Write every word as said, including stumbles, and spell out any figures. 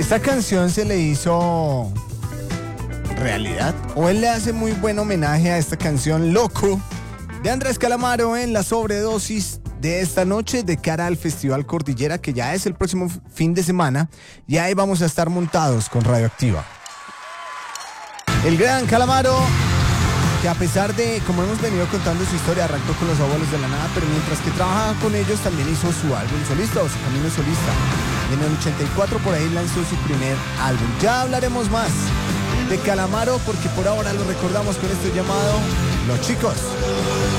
Esta canción se le hizo realidad, o él le hace muy buen homenaje a esta canción Loco de Andrés Calamaro en la sobredosis de esta noche de cara al Festival Cordillera, que ya es el próximo fin de semana, y ahí vamos a estar montados con Radioactiva. El gran Calamaro, que a pesar de, como hemos venido contando su historia, arrancó con los Abuelos de la Nada, pero mientras que trabajaba con ellos también hizo su álbum solista o su camino solista. Y en el ochenta y cuatro por ahí lanzó su primer álbum. Ya hablaremos más de Calamaro porque por ahora lo recordamos con este llamado Los Chicos.